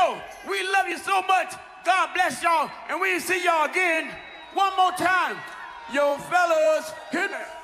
go. We love you so much. God bless y'all, and we'll see y'all again one more time. Yo, fellas, hit it.